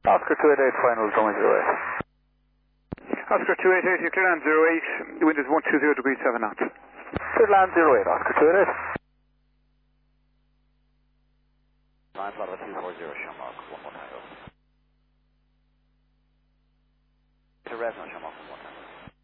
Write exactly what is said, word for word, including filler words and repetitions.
Oscar two eight eight, final, runway zero eight. Oscar two eight eight, you clear land zero eight, the wind is one two zero degrees seven knots. Clear land zero eight, Oscar two eight eight. Nine Bravo two four zero, Shamrock, one more tango.